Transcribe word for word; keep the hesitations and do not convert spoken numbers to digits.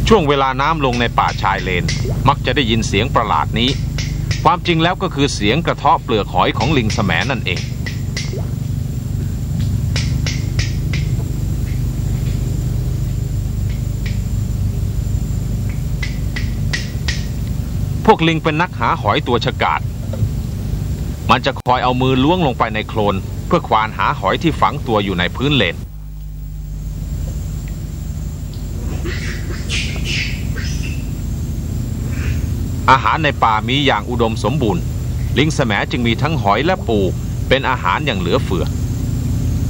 ช่วงเวลาน้ำลงในป่าชายเลนมักจะได้ยินเสียงประหลาดนี้ความจริงแล้วก็คือเสียงกระเทาะเปลือกหอยของลิงแสมนั่นเองพวกลิงเป็นนักหาหอยตัวฉกาจมันจะคอยเอามือล้วงลงไปในโคลนเพื่อควานหาหอยที่ฝังตัวอยู่ในพื้นเลนอาหารในป่ามีอย่างอุดมสมบูรณ์ลิงแสมจึงมีทั้งหอยและปูเป็นอาหารอย่างเหลือเฟือ